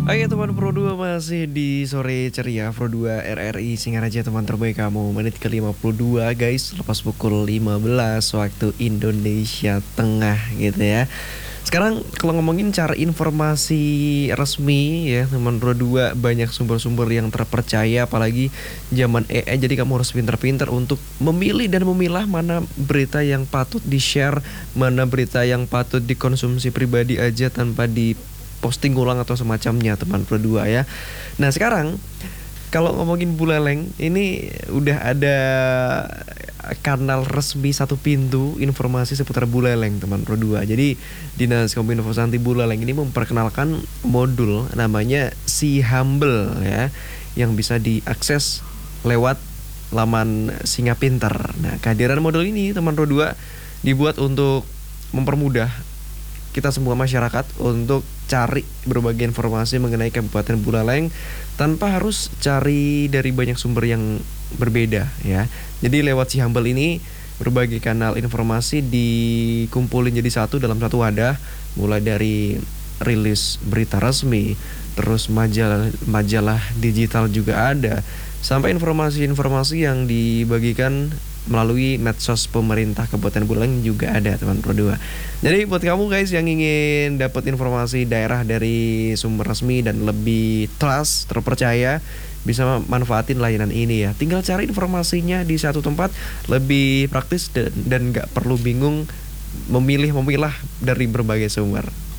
Oke teman Pro 2 masih di sore ceria Pro 2 RRI Singaraja teman terbaik kamu. Menit ke-52 guys, lepas pukul 15 waktu Indonesia Tengah gitu ya. Sekarang kalau ngomongin cara informasi resmi ya teman Pro 2, banyak sumber-sumber yang terpercaya apalagi zaman AI, jadi kamu harus pintar-pintar untuk memilih dan memilah mana berita yang patut di-share, mana berita yang patut dikonsumsi pribadi aja tanpa di posting ulang atau semacamnya teman Pro 2 ya. Nah sekarang kalau ngomongin Buleleng ini udah ada kanal resmi satu pintu informasi seputar Buleleng teman Pro 2. Jadi Dinas Kominfo Santi Buleleng ini memperkenalkan modul namanya Si Humble ya, yang bisa diakses lewat laman Singa Pinter. Nah kehadiran modul ini teman Pro 2 dibuat untuk mempermudah kita semua masyarakat untuk cari berbagai informasi mengenai Kabupaten Buleleng tanpa harus cari dari banyak sumber yang berbeda ya. Jadi lewat Si Humble ini berbagai kanal informasi dikumpulin jadi satu dalam satu wadah, mulai dari rilis berita resmi, terus majalah digital juga ada, sampai informasi-informasi yang dibagikan melalui medsos pemerintah Kabupaten Buleleng juga ada teman Pro 2. Jadi buat kamu guys yang ingin dapat informasi daerah dari sumber resmi dan lebih trust, terpercaya, bisa manfaatin layanan ini ya. Tinggal cari informasinya di satu tempat, lebih praktis dan nggak perlu bingung memilah dari berbagai sumber.